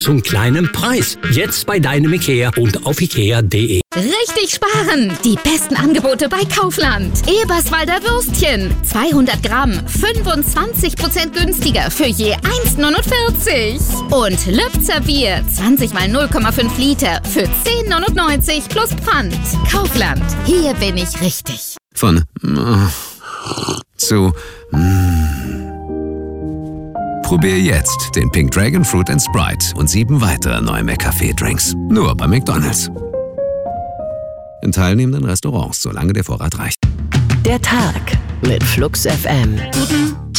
zum kleinen Preis. Jetzt bei deinem Ikea und auf ikea.de. Richtig sparen! Die besten Angebote bei Kaufland. Eberswalder Würstchen. 200 Gramm, 25% günstiger für je 1,49. Und Lübzer Bier. 20 mal 0,5 Liter für 10,99 plus Pfand. Kaufland. Hier bin ich richtig. Von zu Probier jetzt den Pink Dragon Fruit & Sprite und 7 weitere neue McCafé-Drinks. Nur bei McDonald's. In teilnehmenden Restaurants, solange der Vorrat reicht. Der Tag mit Flux FM. Guten